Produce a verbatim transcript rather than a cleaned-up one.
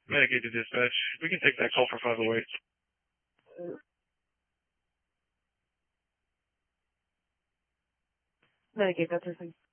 Medicaid to dispatch. We can take that call for five oh eight. Medicaid, that's everything.